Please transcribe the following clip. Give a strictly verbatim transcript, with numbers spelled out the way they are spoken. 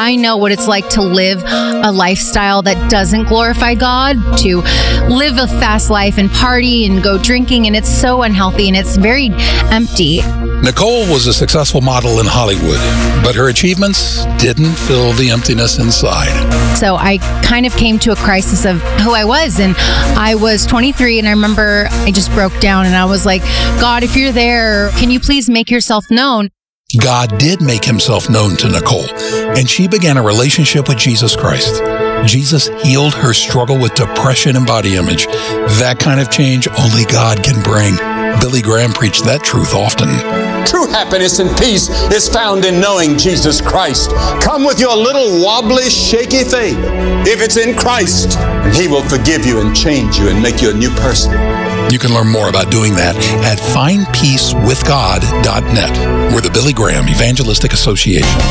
I know what it's like to live a lifestyle that doesn't glorify God, to live a fast life and party and go drinking, and it's so unhealthy and it's very empty. Nicole was a successful model in Hollywood, but her achievements didn't fill the emptiness inside. So I kind of came to a crisis of who I was, and I was twenty-three, and I remember I just broke down and I was like, God, if you're there, can you please make yourself known? God did make himself known to Nicole, and she began a relationship with Jesus Christ. Jesus healed her struggle with depression and body image. That kind of change only God can bring. Billy Graham preached that truth often. True happiness and peace is found in knowing Jesus Christ. Come with your little wobbly, shaky faith. If it's in Christ, he will forgive you and change you and make you a new person. You can learn more about doing that at find peace with god dot net. We're the Billy Graham Evangelistic Association.